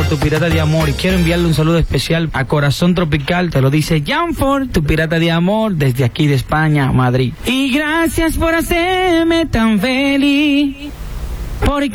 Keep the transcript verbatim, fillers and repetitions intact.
Janford, tu pirata de amor. Y quiero enviarle un saludo especial a Corazón Tropical. Te lo dice Janford, tu pirata de amor, desde aquí de España, Madrid. Y gracias por hacerme tan feliz, porque